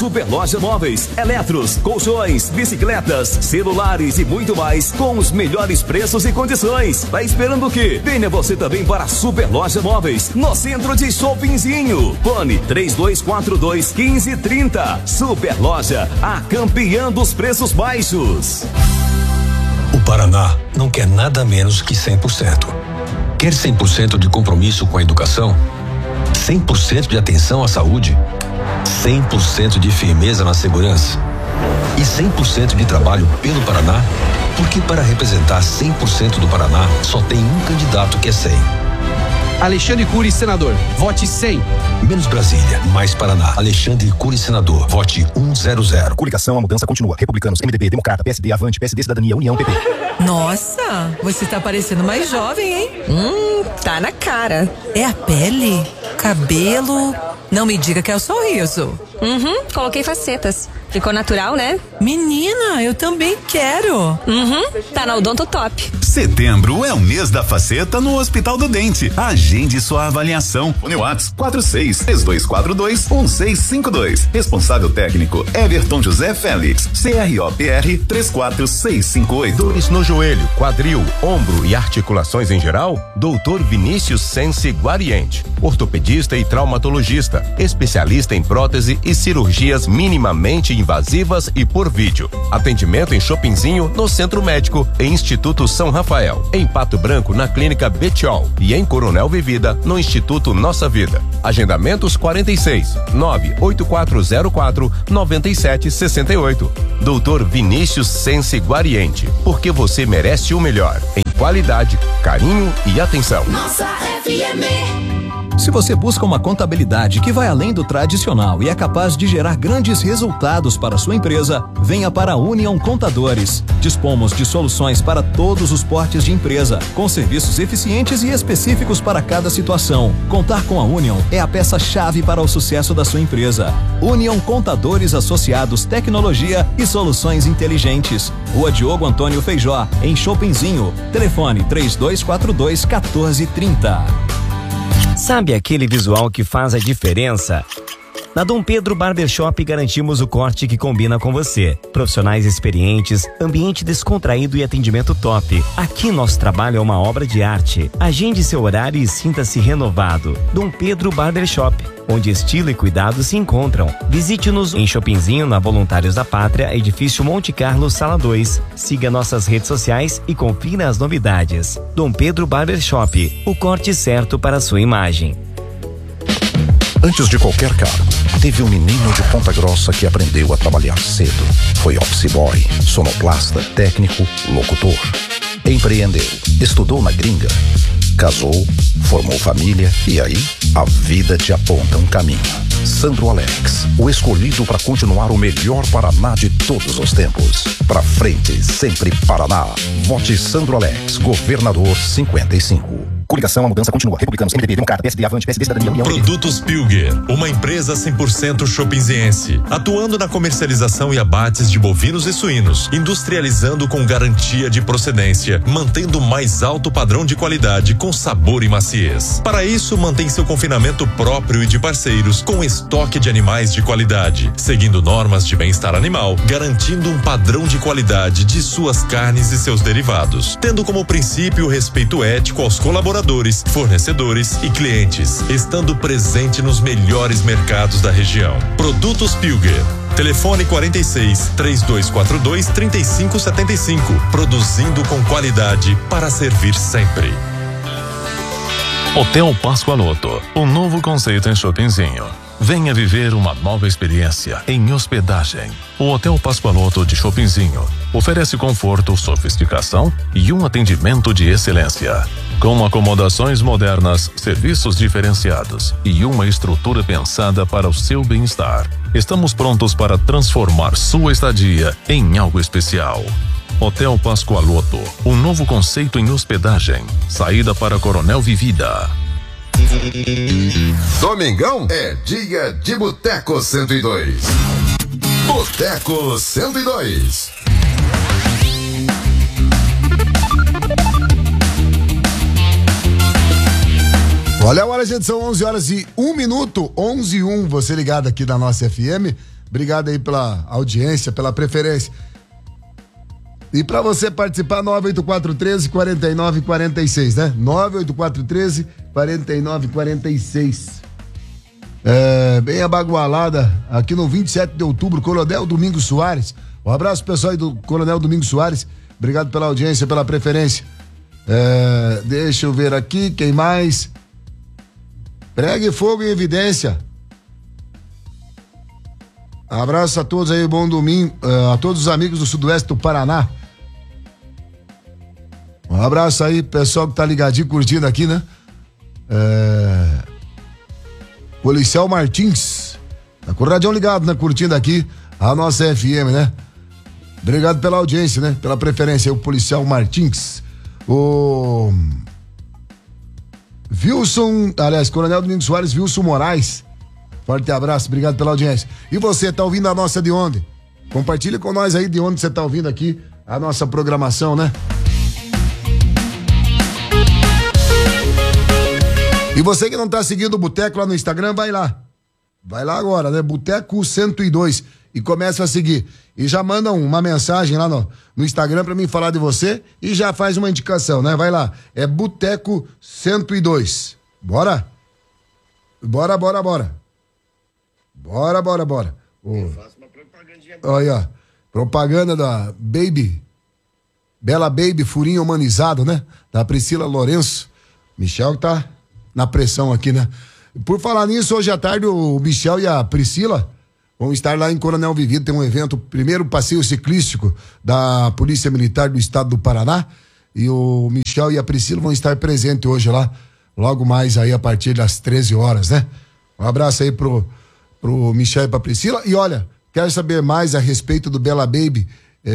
Superloja Móveis, eletros, colchões, bicicletas, celulares e muito mais com os melhores preços e condições. Tá esperando o quê? Venha você também para a Superloja Móveis, no centro de Shoppingzinho. Fone 3242-1530. Superloja, a campeã dos preços baixos. O Paraná não quer nada menos que 100%. Quer 100% de compromisso com a educação? 100% de atenção à saúde? 100% de firmeza na segurança? E 100% de trabalho pelo Paraná? Porque para representar 100% do Paraná, só tem um candidato que é 100. Alexandre Cury, senador. Vote 100. Menos Brasília, mais Paraná. Alexandre Cury, senador. Vote 100. Coligação, a mudança continua. Republicanos, MDB, Democrata, PSD, Avante, PSD, Cidadania, União, PP. Nossa, você tá parecendo mais jovem, hein? Tá na cara. É a pele? Cabelo? Não me diga que é o sorriso. Coloquei facetas. Ficou natural, né? Menina, eu também quero. Tá na Odonto Top. Setembro é o mês da faceta no Hospital do Dente. Agende sua avaliação. Uniwatts 46-2242-1652. Responsável técnico Everton José Félix. CROPR 34658. Dores no joelho, quadril, ombro e articulações em geral? Dr. Vinícius Sense Guariente. Ortopedista e traumatologista. Especialista em prótese e cirurgias minimamente invasivas e por vídeo. Atendimento em Shoppingzinho, no Centro Médico e Instituto São Rafael. Em Pato Branco, na Clínica Betiol. E em Coronel Vivida, no Instituto Nossa Vida. Agendamentos 46-98404-9768. Dr. Vinícius Sense Guariente. Porque você merece o melhor. Em qualidade, carinho e atenção. Nossa FM. Se você busca uma contabilidade que vai além do tradicional e é capaz de gerar grandes resultados para a sua empresa, venha para a União Contadores. Dispomos de soluções para todos os portes de empresa, com serviços eficientes e específicos para cada situação. Contar com a União é a peça-chave para o sucesso da sua empresa. União Contadores Associados, Tecnologia e Soluções Inteligentes. Rua Diogo Antônio Feijó, em Shoppingzinho. Telefone 3242-1430. Sabe aquele visual que faz a diferença? Na Dom Pedro Barbershop garantimos o corte que combina com você. Profissionais experientes, ambiente descontraído e atendimento top. Aqui nosso trabalho é uma obra de arte. Agende seu horário e sinta-se renovado. Dom Pedro Barbershop, onde estilo e cuidado se encontram. Visite-nos em Shoppingzinho, na Voluntários da Pátria, edifício Monte Carlo, sala 2. Siga nossas redes sociais e confira as novidades. Dom Pedro Barbershop, o corte certo para a sua imagem. Antes de qualquer cargo, teve um menino de Ponta Grossa que aprendeu a trabalhar cedo. Foi office boy, sonoplasta, técnico, locutor. Empreendeu, estudou na gringa, casou, formou família e aí a vida te aponta um caminho. Sandro Alex, o escolhido para continuar o melhor Paraná de todos os tempos. Pra frente, sempre Paraná. Vote Sandro Alex, governador 55. Coligação, a mudança continua. Republicanos, MDB, Democrata, PSD, Avante, PSD, Cidadania, União. Produtos Pilger, uma empresa 100% shoppinziense, atuando na comercialização e abates de bovinos e suínos, industrializando com garantia de procedência, mantendo o mais alto padrão de qualidade com sabor e maciez. Para isso, mantém seu confinamento próprio e de parceiros, com estoque de animais de qualidade, seguindo normas de bem-estar animal, garantindo um padrão de qualidade de suas carnes e seus derivados, tendo como princípio o respeito ético aos colaboradores, fornecedores e clientes, estando presente nos melhores mercados da região. Produtos Pilger. Telefone 46-3242-3575. Produzindo com qualidade para servir sempre. Hotel Pascoaloto, um novo conceito em Shoppingzinho. Venha viver uma nova experiência em hospedagem. O Hotel Pascoaloto de Shoppingzinho oferece conforto, sofisticação e um atendimento de excelência. Com acomodações modernas, serviços diferenciados e uma estrutura pensada para o seu bem-estar. Estamos prontos para transformar sua estadia em algo especial. Hotel Pascoaloto, um novo conceito em hospedagem. Saída para Coronel Vivida. Domingão é dia de Boteco 102. Boteco 102. Olha a hora, gente, são 11 horas e 1 minuto, 11 e 1, você ligado aqui da nossa FM. Obrigado aí pela audiência, pela preferência. E pra você participar, 98413-4946, né? 98413-4946. Bem abagualada aqui no 27 de outubro, Coronel Domingos Soares. Um abraço, pessoal aí do Coronel Domingos Soares. Obrigado pela audiência, pela preferência. Deixa eu ver aqui, quem mais? Pregue fogo em evidência. Abraço a todos aí, bom domingo, a todos os amigos do Sudoeste do Paraná. Um abraço aí, pessoal que tá ligadinho, curtindo aqui, né? Policial Martins, tá com o radião ligado, né? Curtindo aqui a nossa FM, né? Obrigado pela audiência, né? Pela preferência, o Policial Martins. O Wilson, aliás, Coronel Domingos Soares, Wilson Moraes. Forte abraço, obrigado pela audiência. E você, tá ouvindo a nossa de onde? Compartilha com nós aí de onde você tá ouvindo aqui a nossa programação, né? E você que não tá seguindo o Boteco lá no Instagram, vai lá. Vai lá agora, né? Boteco 102 e começa a seguir. E já manda uma mensagem lá no Instagram pra mim falar de você e já faz uma indicação, né? Vai lá, é Boteco 102. Bora? Bora. Bora. Olha, ó, propaganda da Baby, Bela Baby, furinho humanizado, né? Da Priscila Lourenço. Michel tá na pressão aqui, né? Por falar nisso, hoje à tarde o Michel e a Priscila vão estar lá em Coronel Vivido, tem um evento, primeiro passeio ciclístico da Polícia Militar do Estado do Paraná, e o Michel e a Priscila vão estar presentes hoje lá, logo mais aí a partir das 13 horas, né? Um abraço aí pro Michel e pra Priscila. E olha, quer saber mais a respeito do Bela Baby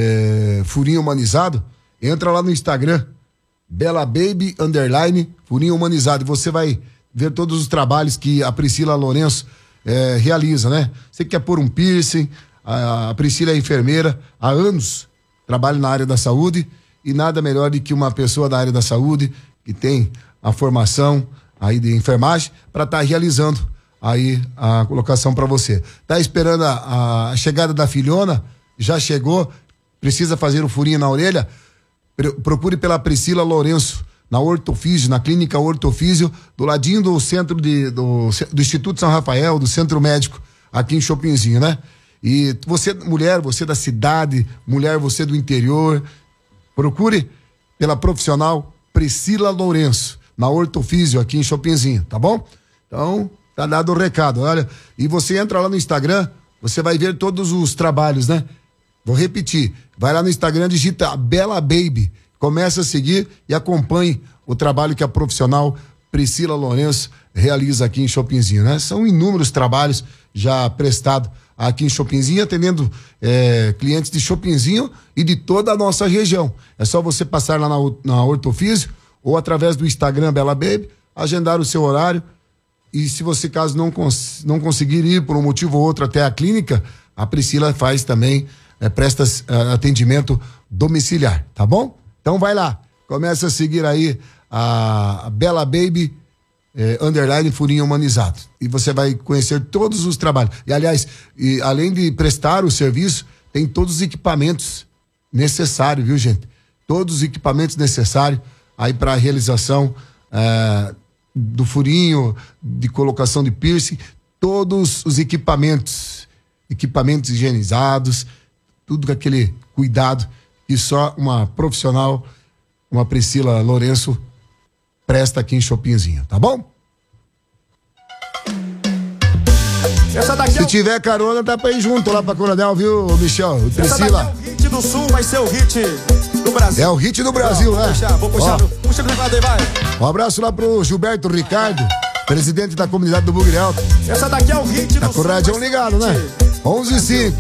furinho humanizado? Entra lá no Instagram, Bela Baby _ furinho humanizado, e você vai ver todos os trabalhos que a Priscila Lourenço realiza, né? Você quer pôr um piercing, a Priscila é enfermeira há anos, trabalha na área da saúde, e nada melhor do que uma pessoa da área da saúde que tem a formação aí de enfermagem para estar realizando aí a colocação para você. Tá esperando a chegada da filhona? Já chegou? Precisa fazer o furinho na orelha? Procure pela Priscila Lourenço, na Ortofísio, na Clínica Ortofísio, do ladinho do centro do Instituto São Rafael, do Centro Médico, aqui em Chopinzinho, né? E você, mulher, você da cidade, mulher, você do interior, procure pela profissional Priscila Lourenço, na Ortofísio, aqui em Chopinzinho, tá bom? Então, tá dado o recado, olha. E você entra lá no Instagram, você vai ver todos os trabalhos, né? Vou repetir, vai lá no Instagram, digita Bela Baby, começa a seguir e acompanhe o trabalho que a profissional Priscila Lourenço realiza aqui em Chopinzinho, né? São inúmeros trabalhos já prestados aqui em Chopinzinho, atendendo clientes de Chopinzinho e de toda a nossa região. É só você passar lá na Ortofísio ou através do Instagram Bela Baby, agendar o seu horário. E se você, caso não conseguir ir por um motivo ou outro até a clínica, a Priscila faz também, presta atendimento domiciliar, tá bom? Então vai lá, começa a seguir aí a Bela Baby _ furinho humanizado. E você vai conhecer todos os trabalhos. E aliás, além de prestar o serviço, tem todos os equipamentos necessários, viu, gente? Todos os equipamentos necessários aí para a realização do furinho, de colocação de piercing, todos os equipamentos higienizados, tudo com aquele cuidado que só uma profissional, uma Priscila Lourenço, presta aqui em Chopinzinho, tá bom? Se tiver carona, dá pra ir junto lá pra Coronel, viu, Michel? Priscila. É o hit do Sul, vai ser o hit do Brasil. É o hit do Brasil, né? Vou puxar o teclado aí, vai. Um abraço lá pro Gilberto Ricardo, presidente da comunidade do Bugre Alto. Essa daqui é o hit do Sul. Tá com o rádio ligado, né? 11:05.